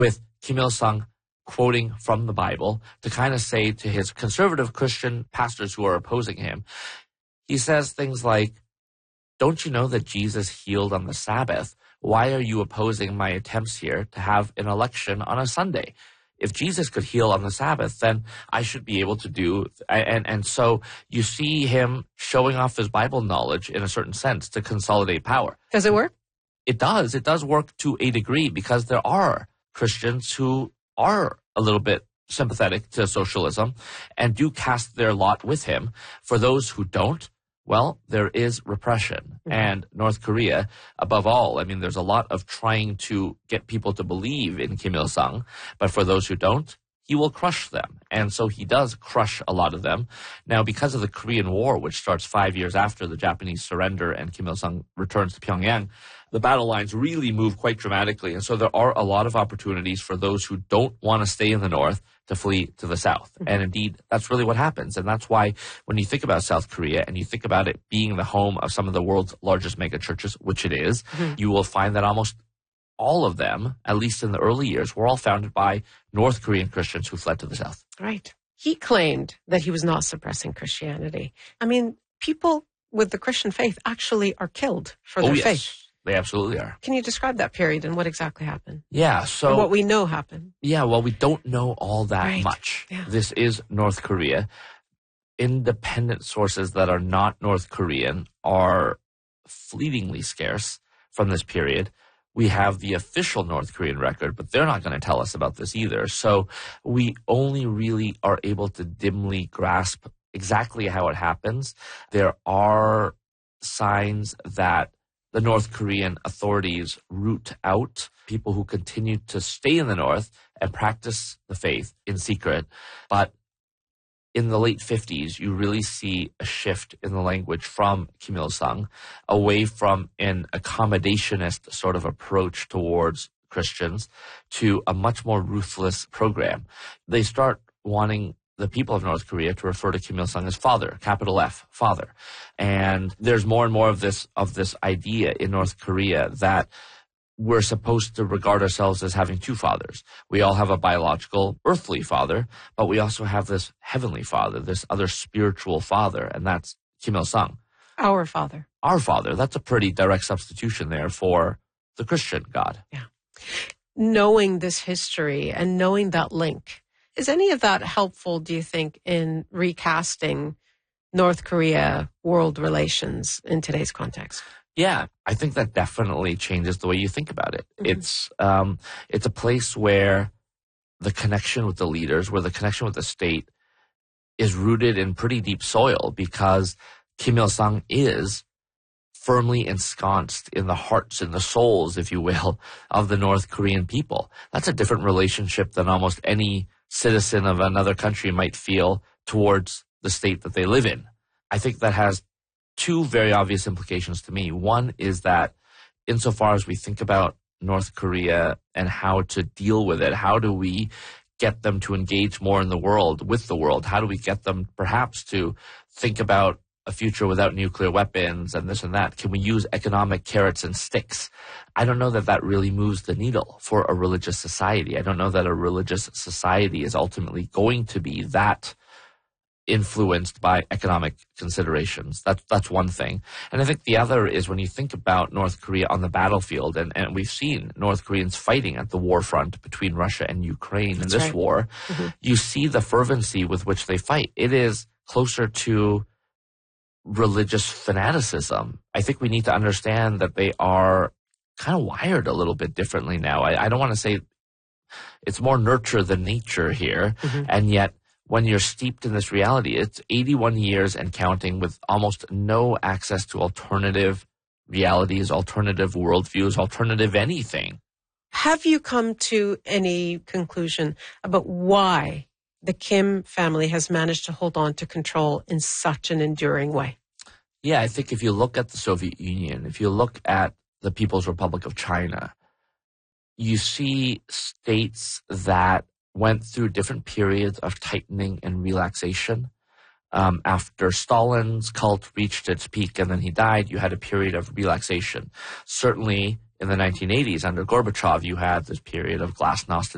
with Kim Il-sung quoting from the Bible to kind of say to his conservative Christian pastors who are opposing him, he says things like, "Don't you know that Jesus healed on the Sabbath? Why are you opposing my attempts here to have an election on a Sunday? If Jesus could heal on the Sabbath, then I should be able to do," and so you see him showing off his Bible knowledge in a certain sense to consolidate power. Does it work? It does. It does work to a degree because there are Christians who are a little bit sympathetic to socialism and do cast their lot with him. For those who don't, well, there is repression. And North Korea, above all, I mean, there's a lot of trying to get people to believe in Kim Il-sung, but for those who don't, he will crush them. And so he does crush a lot of them. Now, because of the Korean War, which starts 5 years after the Japanese surrender and Kim Il-sung returns to Pyongyang, the battle lines really move quite dramatically. And so there are a lot of opportunities for those who don't want to stay in the north to flee to the south. And indeed, that's really what happens. And that's why when you think about South Korea and you think about it being the home of some of the world's largest mega churches, which it is, you will find that almost all of them, at least in the early years, were all founded by North Korean Christians who fled to the south. Right. He claimed that he was not suppressing Christianity. I mean, people with the Christian faith actually are killed for their faith. They absolutely are. Can you describe that period and what exactly happened? Yeah, so... And what we know happened. Yeah, well, we don't know all that much. Yeah. This is North Korea. Independent sources that are not North Korean are fleetingly scarce from this period. We have the official North Korean record, but they're not going to tell us about this either. So we only really are able to dimly grasp exactly how it happens. There are signs that the North Korean authorities root out people who continue to stay in the North and practice the faith in secret. But in the late 50s, you really see a shift in the language from Kim Il-sung away from an accommodationist sort of approach towards Christians to a much more ruthless program. They start wanting the people of North Korea to refer to Kim Il-sung as father, capital F, father. And there's more and more of this idea in North Korea that we're supposed to regard ourselves as having two fathers. We all have a biological, earthly father, but we also have this heavenly father, this other spiritual father, and that's Kim Il-sung. Our father. Our father. That's a pretty direct substitution there for the Christian God. Yeah. Knowing this history and knowing that link, is any of that helpful, do you think, in recasting North Korea world relations in today's context? Yeah, I think that definitely changes the way you think about it. It's a place where the connection with the leaders, where the connection with the state is rooted in pretty deep soil because Kim Il-sung is firmly ensconced in the hearts and the souls, if you will, of the North Korean people. That's a different relationship than almost any citizen of another country might feel towards the state that they live in. I think that has two very obvious implications to me. One is that insofar as we think about North Korea and how to deal with it, how do we get them to engage more in the world, with the world? How do we get them perhaps to think about a future without nuclear weapons and this and that? Can we use economic carrots and sticks? I don't know that that really moves the needle for a religious society. I don't know that a religious society is ultimately going to be that influenced by economic considerations. That's one thing. And I think the other is when you think about North Korea on the battlefield, and we've seen North Koreans fighting at the war front between Russia and Ukraine in this war, you see the fervency with which they fight. It is closer to religious fanaticism. I think we need to understand that they are kind of wired a little bit differently now. I don't want to say it's more nurture than nature here, and yet when you're steeped in this reality, it's 81 years and counting with almost no access to alternative realities, alternative worldviews, alternative anything. Have you come to any conclusion about why the Kim family has managed to hold on to control in such an enduring way? Yeah, I think if you look at the Soviet Union, if you look at the People's Republic of China, you see states that went through different periods of tightening and relaxation. After Stalin's cult reached its peak and then he died, you had a period of relaxation. Certainly in the 1980s under Gorbachev, you had this period of glasnost